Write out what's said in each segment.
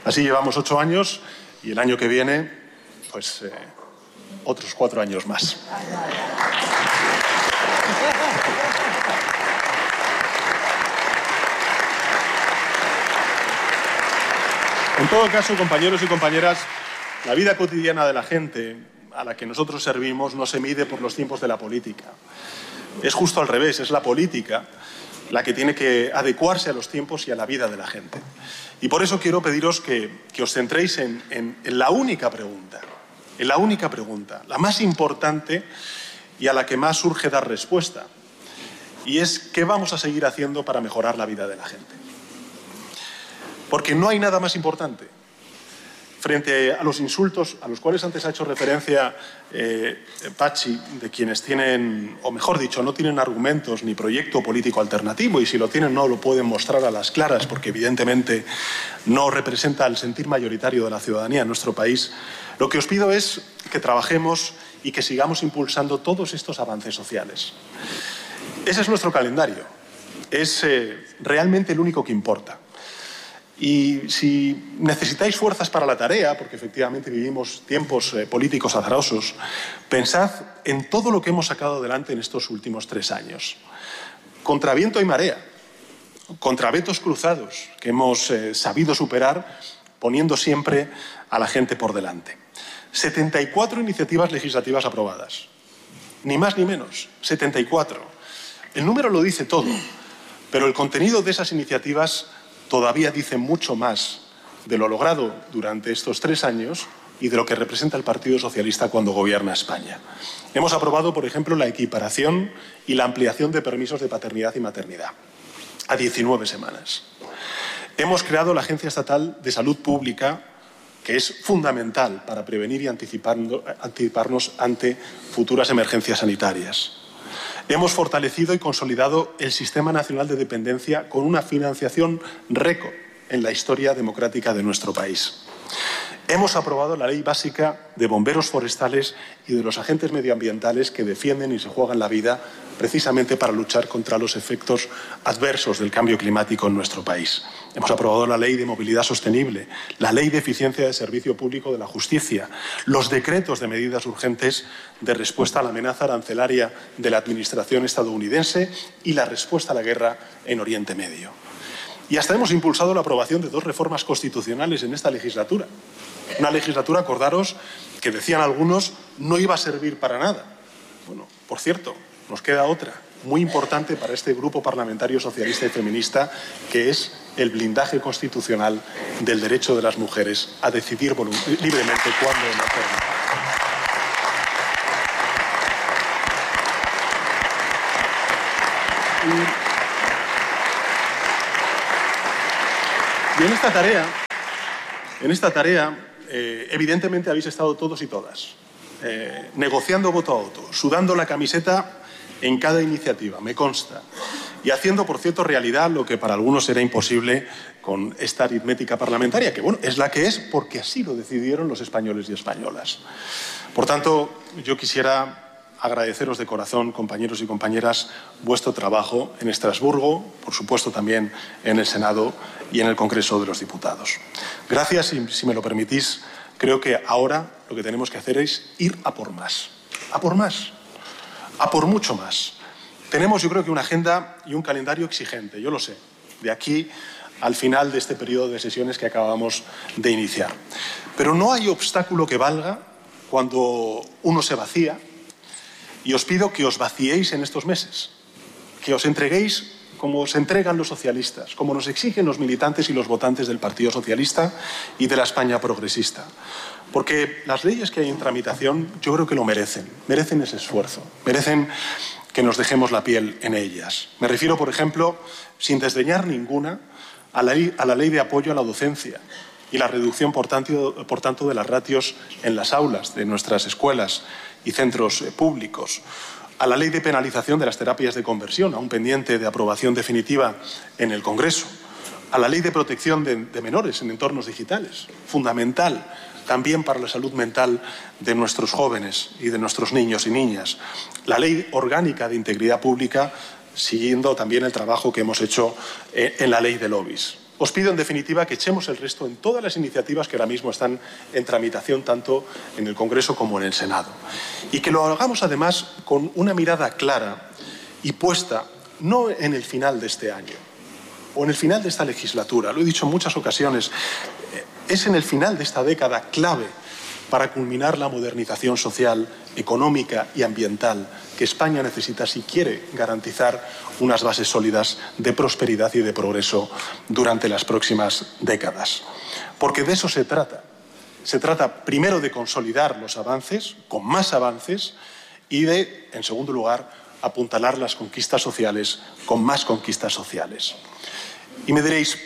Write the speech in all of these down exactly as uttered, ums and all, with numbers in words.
Así llevamos ocho años y el año que viene, pues, eh, otros cuatro años más. En todo caso, compañeros y compañeras, la vida cotidiana de la gente a la que nosotros servimos no se mide por los tiempos de la política. Es justo al revés, es la política la que tiene que adecuarse a los tiempos y a la vida de la gente. Y por eso quiero pediros que, que os centréis en, en, en la única pregunta, en la única pregunta, la más importante y a la que más urge dar respuesta. Y es, ¿qué vamos a seguir haciendo para mejorar la vida de la gente? Porque no hay nada más importante. Frente a los insultos a los cuales antes ha hecho referencia eh, Pachi, de quienes tienen, o mejor dicho, no tienen argumentos ni proyecto político alternativo, y si lo tienen no lo pueden mostrar a las claras porque evidentemente no representa el sentir mayoritario de la ciudadanía en nuestro país, lo que os pido es que trabajemos y que sigamos impulsando todos estos avances sociales. Ese es nuestro calendario, es eh, realmente el único que importa. Y si necesitáis fuerzas para la tarea, porque efectivamente vivimos tiempos eh, políticos azarosos, pensad en todo lo que hemos sacado adelante en estos últimos tres años. Contra viento y marea, contra vetos cruzados que hemos eh, sabido superar poniendo siempre a la gente por delante. setenta y cuatro iniciativas legislativas aprobadas, ni más ni menos, setenta y cuatro. El número lo dice todo, pero el contenido de esas iniciativas todavía dice mucho más de lo logrado durante estos tres años y de lo que representa el Partido Socialista cuando gobierna España. Hemos aprobado, por ejemplo, la equiparación y la ampliación de permisos de paternidad y maternidad a diecinueve semanas. Hemos creado la Agencia Estatal de Salud Pública, que es fundamental para prevenir y anticiparnos ante futuras emergencias sanitarias. Hemos fortalecido y consolidado el Sistema Nacional de Dependencia con una financiación récord en la historia democrática de nuestro país. Hemos aprobado la Ley Básica de Bomberos Forestales y de los agentes medioambientales que defienden y se juegan la vida precisamente para luchar contra los efectos adversos del cambio climático en nuestro país. Hemos aprobado la Ley de Movilidad Sostenible, la Ley de Eficiencia de Servicio Público de la Justicia, los decretos de medidas urgentes de respuesta a la amenaza arancelaria de la Administración estadounidense y la respuesta a la guerra en Oriente Medio. Y hasta hemos impulsado la aprobación de dos reformas constitucionales en esta legislatura. Una legislatura, acordaros, que decían algunos no iba a servir para nada. Bueno, por cierto, nos queda otra, muy importante para este grupo parlamentario socialista y feminista, que es el blindaje constitucional del derecho de las mujeres a decidir libremente cuándo nacer. Y en esta tarea, en esta tarea, eh, evidentemente habéis estado todos y todas, eh, negociando voto a voto, sudando la camiseta en cada iniciativa, me consta, y haciendo, por cierto, realidad lo que para algunos era imposible con esta aritmética parlamentaria, que bueno, es la que es porque así lo decidieron los españoles y españolas. Por tanto, yo quisiera agradeceros de corazón, compañeros y compañeras, vuestro trabajo en Estrasburgo, por supuesto también en el Senado y en el Congreso de los Diputados. Gracias y, si me lo permitís, creo que ahora lo que tenemos que hacer es ir a por más, a por más, a por mucho más. Tenemos, yo creo que una agenda y un calendario exigente, yo lo sé, de aquí al final de este periodo de sesiones que acabamos de iniciar. Pero no hay obstáculo que valga cuando uno se vacía. Y os pido que os vaciéis en estos meses, que os entreguéis como se entregan los socialistas, como nos exigen los militantes y los votantes del Partido Socialista y de la España progresista. Porque las leyes que hay en tramitación yo creo que lo merecen, merecen ese esfuerzo, merecen que nos dejemos la piel en ellas. Me refiero, por ejemplo, sin desdeñar ninguna, a la ley, a la ley de apoyo a la docencia y la reducción, por tanto, por tanto, de las ratios en las aulas de nuestras escuelas y centros públicos, a la ley de penalización de las terapias de conversión, aún pendiente de aprobación definitiva en el Congreso, a la ley de protección de, de menores en entornos digitales, fundamental también para la salud mental de nuestros jóvenes y de nuestros niños y niñas, la ley orgánica de integridad pública, siguiendo también el trabajo que hemos hecho en la ley de lobbies. Os pido, en definitiva, que echemos el resto en todas las iniciativas que ahora mismo están en tramitación, tanto en el Congreso como en el Senado. Y que lo hagamos, además, con una mirada clara y puesta no en el final de este año o en el final de esta legislatura. Lo he dicho en muchas ocasiones. Es en el final de esta década clave para culminar la modernización social, económica y ambiental que España necesita si quiere garantizar unas bases sólidas de prosperidad y de progreso durante las próximas décadas. Porque de eso se trata. Se trata primero de consolidar los avances, con más avances, y de, en segundo lugar, apuntalar las conquistas sociales con más conquistas sociales. Y me diréis,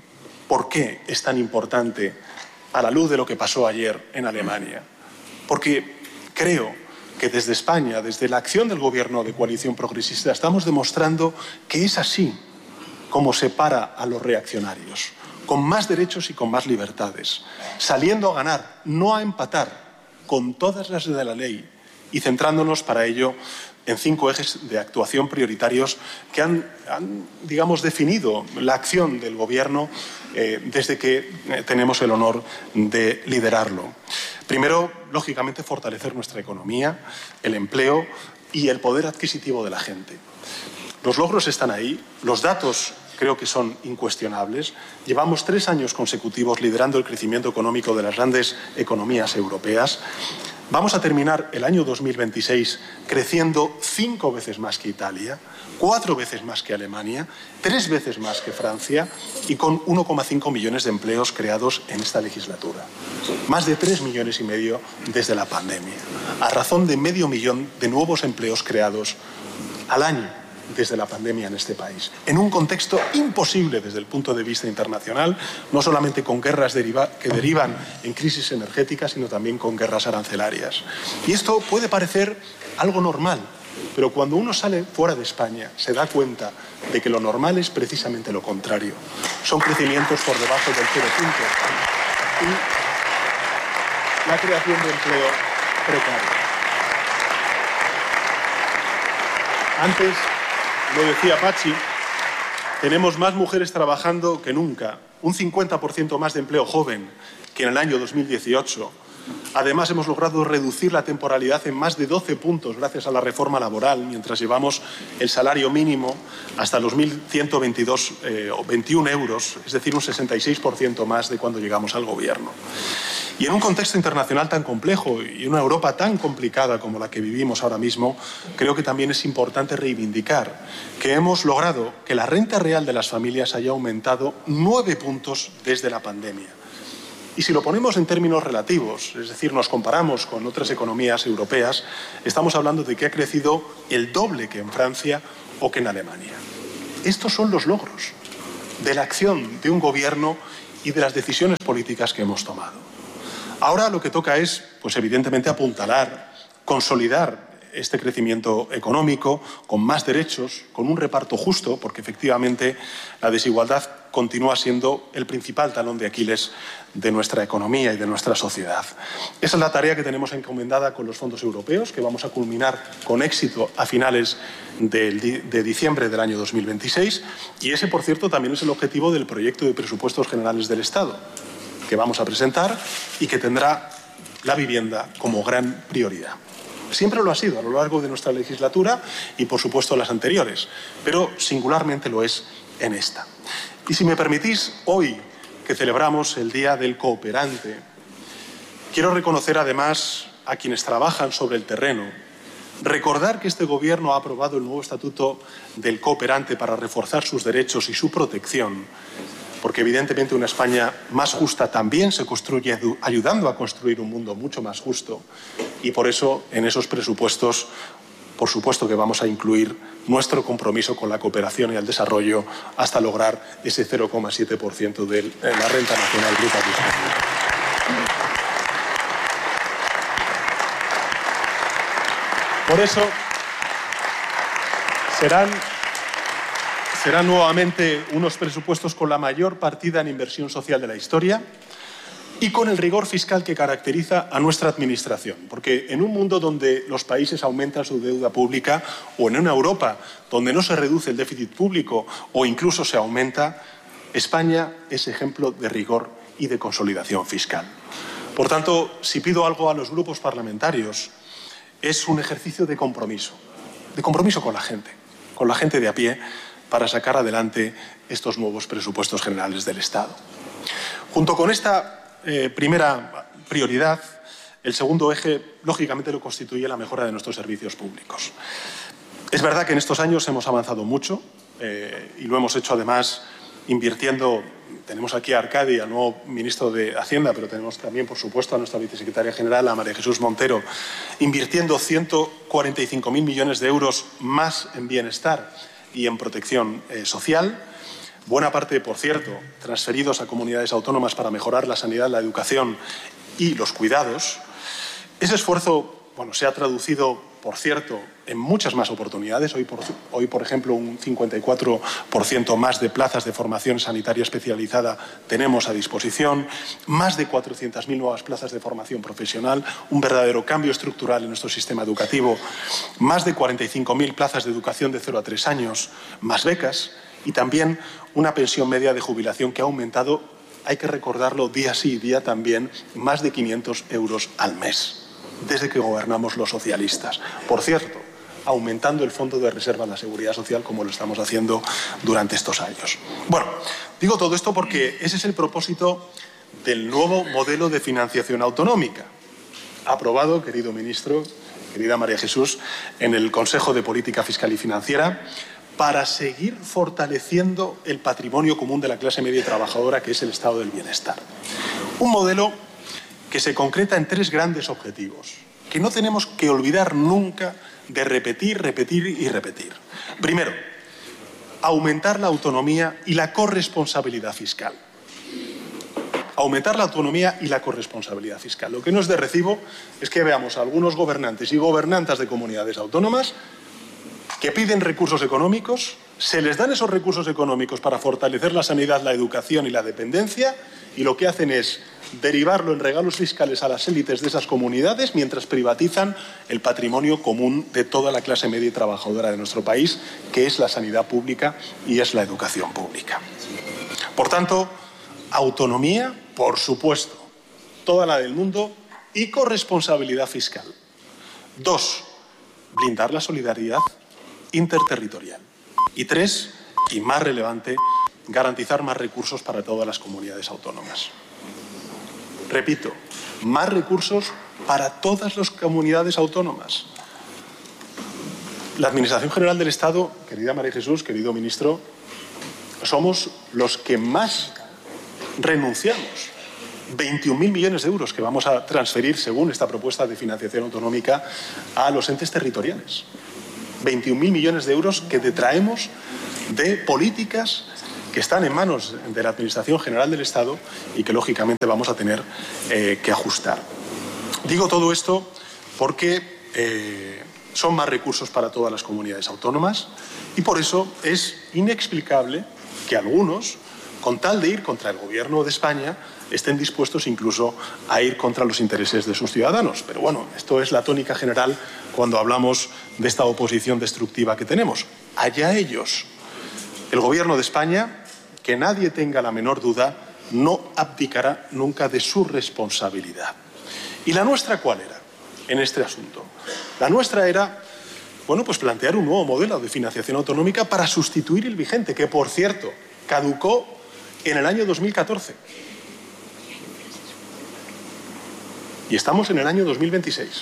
¿por qué es tan importante a la luz de lo que pasó ayer en Alemania? Porque creo que desde España, desde la acción del Gobierno de coalición progresista, estamos demostrando que es así como se para a los reaccionarios, con más derechos y con más libertades, saliendo a ganar, no a empatar, con todas las de la ley y centrándonos para ello en cinco ejes de actuación prioritarios que han, han digamos, definido la acción del Gobierno eh, desde que eh, tenemos el honor de liderarlo. Primero, lógicamente, fortalecer nuestra economía, el empleo y el poder adquisitivo de la gente. Los logros están ahí, los datos creo que son incuestionables. Llevamos tres años consecutivos liderando el crecimiento económico de las grandes economías europeas. Vamos a terminar el año dos mil veintiséis creciendo cinco veces más que Italia, cuatro veces más que Alemania, tres veces más que Francia y con uno coma cinco millones de empleos creados en esta legislatura. Más de tres millones y medio desde la pandemia, a razón de medio millón de nuevos empleos creados al año desde la pandemia en este país, en un contexto imposible desde el punto de vista internacional, no solamente con guerras deriva que derivan en crisis energéticas, sino también con guerras arancelarias. Y esto puede parecer algo normal, pero cuando uno sale fuera de España se da cuenta de que lo normal es precisamente lo contrario. Son crecimientos por debajo del cero coma cinco y la creación de empleo precario. Antes, lo decía Pachi, tenemos más mujeres trabajando que nunca, un cincuenta por ciento más de empleo joven que en el año dos mil dieciocho. Además, hemos logrado reducir la temporalidad en más de doce puntos gracias a la reforma laboral, mientras llevamos el salario mínimo hasta los mil ciento veintidós eh, o veintiún euros, es decir, un sesenta y seis por ciento más de cuando llegamos al Gobierno. Y en un contexto internacional tan complejo y en una Europa tan complicada como la que vivimos ahora mismo, creo que también es importante reivindicar que hemos logrado que la renta real de las familias haya aumentado nueve puntos desde la pandemia. Y si lo ponemos en términos relativos, es decir, nos comparamos con otras economías europeas, estamos hablando de que ha crecido el doble que en Francia o que en Alemania. Estos son los logros de la acción de un Gobierno y de las decisiones políticas que hemos tomado. Ahora lo que toca es, pues evidentemente, apuntalar, consolidar este crecimiento económico con más derechos, con un reparto justo, porque efectivamente la desigualdad continúa siendo el principal talón de Aquiles de nuestra economía y de nuestra sociedad. Esa es la tarea que tenemos encomendada con los fondos europeos, que vamos a culminar con éxito a finales de, de diciembre del año dos mil veintiséis, y ese, por cierto, también es el objetivo del proyecto de presupuestos generales del Estado, que vamos a presentar y que tendrá la vivienda como gran prioridad. Siempre lo ha sido a lo largo de nuestra legislatura y, por supuesto, las anteriores, pero singularmente lo es en esta. Y si me permitís, hoy que celebramos el Día del Cooperante, quiero reconocer además a quienes trabajan sobre el terreno, recordar que este Gobierno ha aprobado el nuevo Estatuto del Cooperante para reforzar sus derechos y su protección, porque evidentemente una España más justa también se construye ayudando a construir un mundo mucho más justo, y por eso en esos presupuestos, por supuesto que vamos a incluir nuestro compromiso con la cooperación y el desarrollo hasta lograr ese cero coma siete por ciento de la renta nacional bruta disponible. Por eso serán Serán nuevamente unos presupuestos con la mayor partida en inversión social de la historia y con el rigor fiscal que caracteriza a nuestra Administración. Porque en un mundo donde los países aumentan su deuda pública, o en una Europa donde no se reduce el déficit público o incluso se aumenta, España es ejemplo de rigor y de consolidación fiscal. Por tanto, si pido algo a los grupos parlamentarios, es un ejercicio de compromiso, de compromiso con la gente, con la gente de a pie, para sacar adelante estos nuevos presupuestos generales del Estado. Junto con esta eh, primera prioridad, el segundo eje, lógicamente, lo constituye la mejora de nuestros servicios públicos. Es verdad que en estos años hemos avanzado mucho eh, y lo hemos hecho, además, invirtiendo. Tenemos aquí a Arcadi, al nuevo ministro de Hacienda, pero tenemos también, por supuesto, a nuestra vicesecretaria general, a María Jesús Montero, invirtiendo ciento cuarenta y cinco mil millones de euros más en bienestar y en protección eh, social. Buena parte, por cierto, transferidos a comunidades autónomas para mejorar la sanidad, la educación y los cuidados. Ese esfuerzo, bueno, se ha traducido, por cierto, en muchas más oportunidades. Hoy por, hoy, por ejemplo, un cincuenta y cuatro por ciento más de plazas de formación sanitaria especializada tenemos a disposición, más de cuatrocientas mil nuevas plazas de formación profesional, un verdadero cambio estructural en nuestro sistema educativo, más de cuarenta y cinco mil plazas de educación de cero a tres años, más becas y también una pensión media de jubilación que ha aumentado, hay que recordarlo, día sí y día también, más de quinientos euros al mes, desde que gobernamos los socialistas. Por cierto, aumentando el Fondo de Reserva de la Seguridad Social, como lo estamos haciendo durante estos años. Bueno, digo todo esto porque ese es el propósito del nuevo modelo de financiación autonómica, aprobado, querido ministro, querida María Jesús, en el Consejo de Política Fiscal y Financiera, para seguir fortaleciendo el patrimonio común de la clase media y trabajadora, que es el estado del bienestar. Un modelo que se concreta en tres grandes objetivos, que no tenemos que olvidar nunca de repetir, repetir y repetir. Primero, aumentar la autonomía y la corresponsabilidad fiscal. Aumentar la autonomía y la corresponsabilidad fiscal. Lo que no es de recibo es que veamos a algunos gobernantes y gobernantas de comunidades autónomas que piden recursos económicos, se les dan esos recursos económicos para fortalecer la sanidad, la educación y la dependencia, y lo que hacen es derivarlo en regalos fiscales a las élites de esas comunidades mientras privatizan el patrimonio común de toda la clase media y trabajadora de nuestro país, que es la sanidad pública y es la educación pública. Por tanto, autonomía, por supuesto, toda la del mundo, y corresponsabilidad fiscal. Dos, blindar la solidaridad interterritorial. Y tres, y más relevante, garantizar más recursos para todas las comunidades autónomas. Repito, más recursos para todas las comunidades autónomas. La Administración General del Estado, querida María Jesús, querido ministro, somos los que más renunciamos. veintiún mil millones de euros que vamos a transferir, según esta propuesta de financiación autonómica, a los entes territoriales. veintiún mil millones de euros que detraemos de políticas que están en manos de la Administración General del Estado y que, lógicamente, vamos a tener eh, que ajustar. Digo todo esto porque eh, son más recursos para todas las comunidades autónomas y por eso es inexplicable que algunos, con tal de ir contra el Gobierno de España, estén dispuestos incluso a ir contra los intereses de sus ciudadanos. Pero bueno, esto es la tónica general cuando hablamos de esta oposición destructiva que tenemos. Allá ellos. El Gobierno de España, que nadie tenga la menor duda, no abdicará nunca de su responsabilidad. ¿Y la nuestra cuál era en este asunto? La nuestra era, bueno, pues plantear un nuevo modelo de financiación autonómica para sustituir el vigente, que, por cierto, caducó en el año dos mil catorce. Y estamos en el año dos mil veintiséis.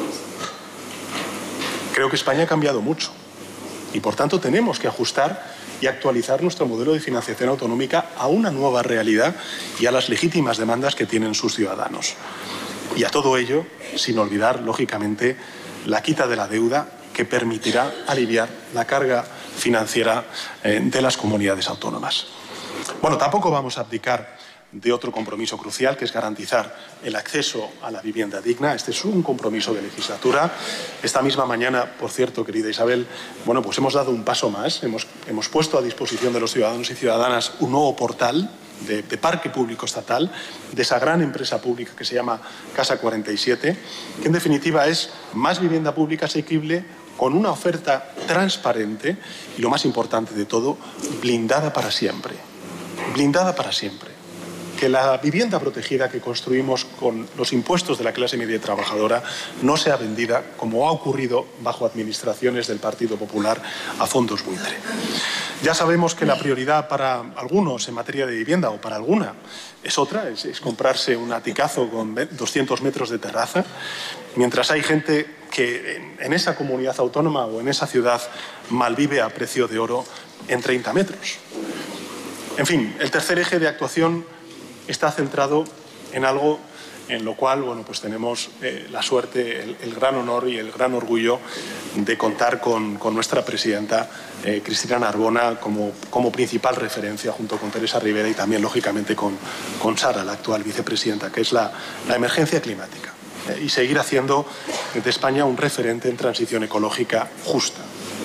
Creo que España ha cambiado mucho y, por tanto, tenemos que ajustar y actualizar nuestro modelo de financiación autonómica a una nueva realidad y a las legítimas demandas que tienen sus ciudadanos. Y a todo ello, sin olvidar, lógicamente, la quita de la deuda que permitirá aliviar la carga financiera eh, de las comunidades autónomas. Bueno, tampoco vamos a abdicar de otro compromiso crucial, que es garantizar el acceso a la vivienda digna. Este es un compromiso de legislatura. Esta misma mañana, por cierto, querida Isabel, bueno, pues hemos dado un paso más. Hemos, hemos puesto a disposición de los ciudadanos y ciudadanas un nuevo portal de, de parque público estatal, de esa gran empresa pública que se llama Casa cuarenta y siete, que en definitiva es más vivienda pública asequible, con una oferta transparente y, lo más importante de todo, blindada para siempre. blindada para siempre. Que la vivienda protegida que construimos con los impuestos de la clase media y trabajadora no sea vendida, como ha ocurrido bajo administraciones del Partido Popular, a fondos buitre. Ya sabemos que la prioridad para algunos en materia de vivienda, o para alguna, es otra, es, es comprarse un aticazo con doscientos metros de terraza, mientras hay gente que en, en esa comunidad autónoma o en esa ciudad malvive a precio de oro en treinta metros. En fin, el tercer eje de actuación está centrado en algo en lo cual, bueno, pues tenemos eh, la suerte, el, el gran honor y el gran orgullo de contar con, con nuestra presidenta, eh, Cristina Narbona, como, como principal referencia, junto con Teresa Rivera y también, lógicamente, con, con Sara, la actual vicepresidenta, que es la, la emergencia climática. Eh, y seguir haciendo de España un referente en transición ecológica justa.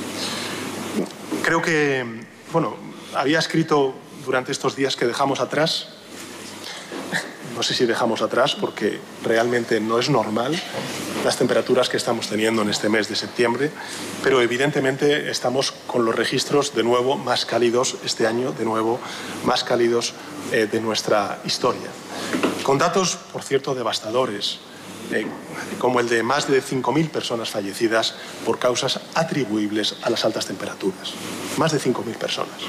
Creo que, bueno, había escrito durante estos días que dejamos atrás. No sé si dejamos atrás, porque realmente no es normal las temperaturas que estamos teniendo en este mes de septiembre, pero evidentemente estamos con los registros de nuevo más cálidos este año, de nuevo más cálidos eh, de nuestra historia. Con datos, por cierto, devastadores, eh, como el de más de cinco mil personas fallecidas por causas atribuibles a las altas temperaturas. Más de cinco mil personas.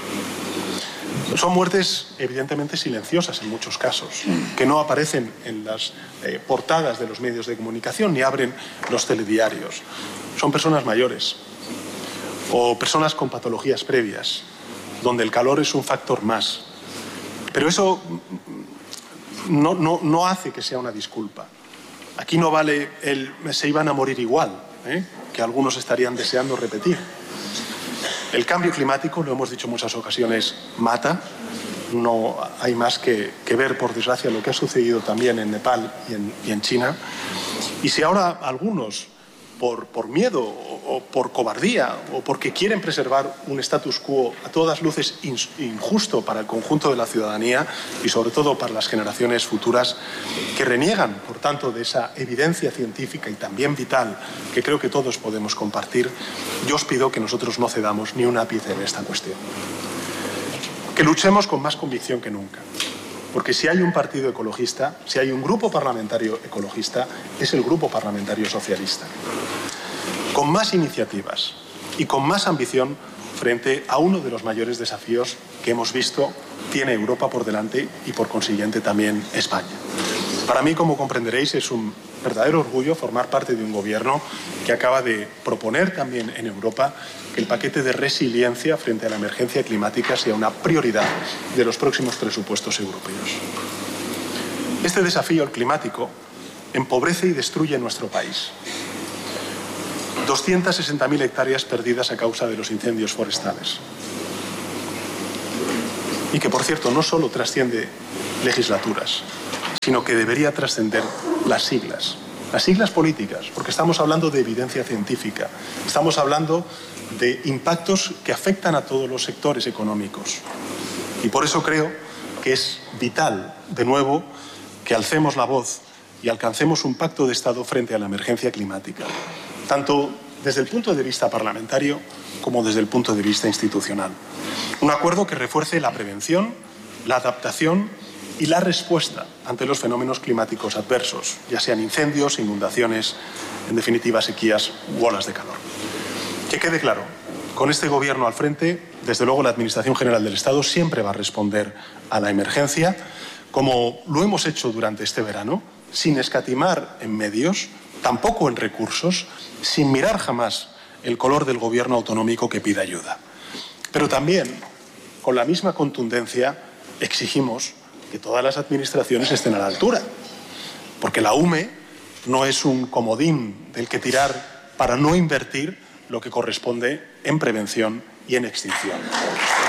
Son muertes evidentemente silenciosas en muchos casos, que no aparecen en las eh, portadas de los medios de comunicación ni abren los telediarios. Son personas mayores o personas con patologías previas, donde el calor es un factor más. Pero eso no, no, no hace que sea una disculpa. Aquí no vale el se iban a morir igual, ¿eh? que algunos estarían deseando repetir. El cambio climático, lo hemos dicho en muchas ocasiones, mata. No hay más que, que ver, por desgracia, lo que ha sucedido también en Nepal y en, y en China. Y si ahora algunos, por, por miedo o, o por cobardía o porque quieren preservar un status quo a todas luces injusto para el conjunto de la ciudadanía y sobre todo para las generaciones futuras, que reniegan, por tanto, de esa evidencia científica y también vital que creo que todos podemos compartir, yo os pido que nosotros no cedamos ni un ápice en esta cuestión. Que luchemos con más convicción que nunca. Porque si hay un partido ecologista, si hay un grupo parlamentario ecologista, es el grupo parlamentario socialista. Con más iniciativas y con más ambición frente a uno de los mayores desafíos que hemos visto tiene Europa por delante y, por consiguiente, también España. Para mí, como comprenderéis, es un verdadero orgullo formar parte de un gobierno que acaba de proponer también en Europa que el paquete de resiliencia frente a la emergencia climática sea una prioridad de los próximos presupuestos europeos. Este desafío, el climático, empobrece y destruye nuestro país. doscientas sesenta mil hectáreas perdidas a causa de los incendios forestales. Y que, por cierto, no solo trasciende legislaturas, sino que debería trascender las siglas, las siglas políticas, porque estamos hablando de evidencia científica, estamos hablando de impactos que afectan a todos los sectores económicos. Y por eso creo que es vital, de nuevo, que alcemos la voz y alcancemos un pacto de Estado frente a la emergencia climática, tanto desde el punto de vista parlamentario como desde el punto de vista institucional. Un acuerdo que refuerce la prevención, la adaptación y la respuesta ante los fenómenos climáticos adversos, ya sean incendios, inundaciones, en definitiva sequías u olas de calor. Que quede claro, con este Gobierno al frente, desde luego la Administración General del Estado siempre va a responder a la emergencia, como lo hemos hecho durante este verano, sin escatimar en medios, tampoco en recursos, sin mirar jamás el color del Gobierno autonómico que pida ayuda. Pero también, con la misma contundencia, exigimos que todas las administraciones estén a la altura, porque la U M E no es un comodín del que tirar para no invertir lo que corresponde en prevención y en extinción.